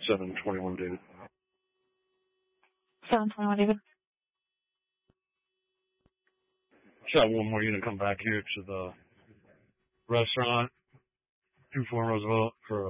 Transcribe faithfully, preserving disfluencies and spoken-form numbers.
seven twenty-one, David. seven twenty-one, David. Shot one more unit come back here to the restaurant, two four Roosevelt, for